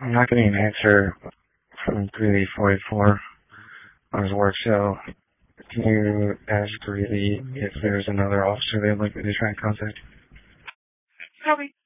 I'm not getting an answer from 38484 on his work, so can you ask Greeley if there's another officer they'd like me to try and contact? Copy.